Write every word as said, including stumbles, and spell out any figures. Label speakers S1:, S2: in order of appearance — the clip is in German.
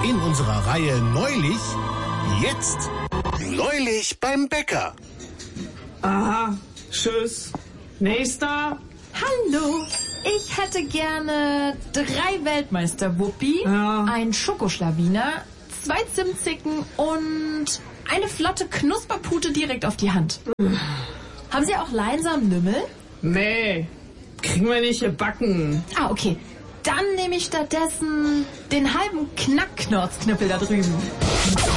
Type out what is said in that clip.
S1: in unserer Reihe Neulich, jetzt Neulich beim Bäcker.
S2: Aha, tschüss. Nächster.
S3: Hallo, ich hätte gerne drei Weltmeister-Wuppi,
S2: Ja.
S3: ein Schokoschlawiner, zwei Zimtzicken und eine flotte Knusperpute direkt auf die Hand. Haben Sie auch Leinsamen-Lümmel?
S2: Nee, kriegen wir nicht gebacken.
S3: Ah, okay. Dann nehme ich stattdessen den halben Knackknorzknüppel da drüben.